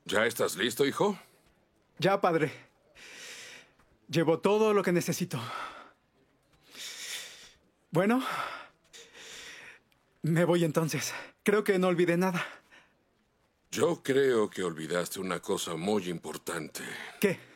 ¿Ya estás listo, hijo? Ya, padre. Llevo todo lo que necesito. Bueno, me voy entonces. Creo que no olvidé nada. Yo creo que olvidaste una cosa muy importante. ¿Qué?